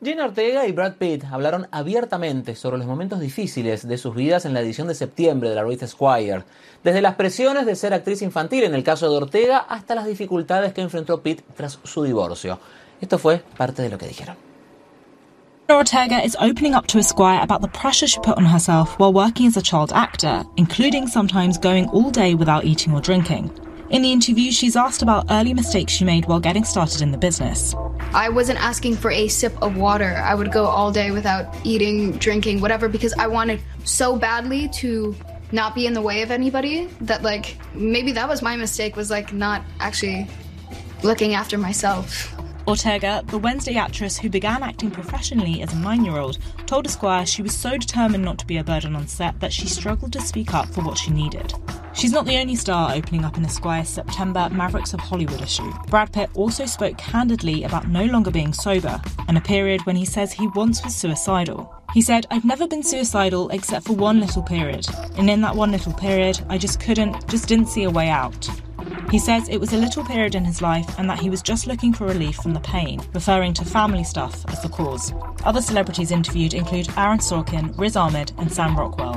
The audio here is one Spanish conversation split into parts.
Jenna Ortega y Brad Pitt hablaron abiertamente sobre los momentos difíciles de sus vidas en la edición de septiembre de la revista Esquire. Desde las presiones de ser actriz infantil en el caso de Ortega hasta las dificultades que enfrentó Pitt tras su divorcio. Esto fue parte de lo que dijeron. Ortega is opening up to Esquire about the pressure she put on herself while working as a child actor, including sometimes going all day without eating or drinking. In the interview, she's asked about early mistakes she made while getting started in the business. I wasn't asking for a sip of water. I would go all day without eating, drinking, whatever, because I wanted so badly to not be in the way of anybody that, like, maybe that was my mistake, was, like, not actually looking after myself. Ortega, the Wednesday actress who began acting professionally as a 9-year-old, told Esquire she was so determined not to be a burden on set that she struggled to speak up for what she needed. She's not the only star opening up in Esquire's September Mavericks of Hollywood issue. Brad Pitt also spoke candidly about no longer being sober, and a period when he says he once was suicidal. He said, "I've never been suicidal except for one little period, and in that one little period, I just didn't see a way out." He says it was a little period in his life and that he was just looking for relief from the pain, referring to family stuff as the cause. Other celebrities interviewed include Aaron Sorkin, Riz Ahmed and Sam Rockwell.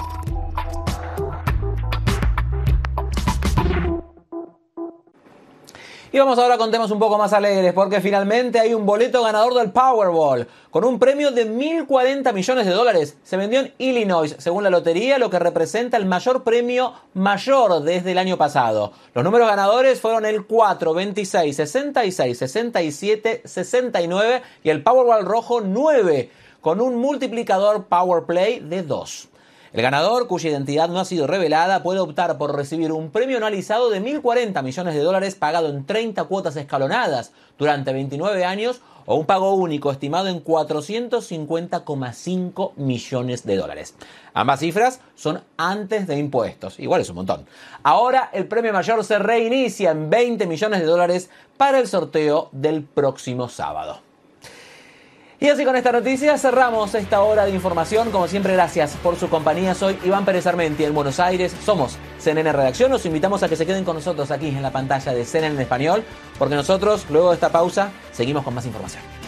Y vamos ahora con temas un poco más alegres, porque finalmente hay un boleto ganador del Powerball. Con un premio de $1.040 millones, se vendió en Illinois, según la lotería, lo que representa el mayor premio mayor desde el año pasado. Los números ganadores fueron el 4, 26, 66, 67, 69 y el Powerball rojo 9, con un multiplicador Powerplay de 2. El ganador, cuya identidad no ha sido revelada, puede optar por recibir un premio anualizado de $1.040 millones pagado en 30 cuotas escalonadas durante 29 años o un pago único estimado en $450,5 millones. Ambas cifras son antes de impuestos. Igual es un montón. Ahora el premio mayor se reinicia en $20 millones para el sorteo del próximo sábado. Y así con esta noticia cerramos esta hora de información. Como siempre, gracias por su compañía. Soy Iván Pérez Armenti en Buenos Aires. Somos CNN Redacción. Los invitamos a que se queden con nosotros aquí en la pantalla de CNN en español, porque nosotros, luego de esta pausa, seguimos con más información.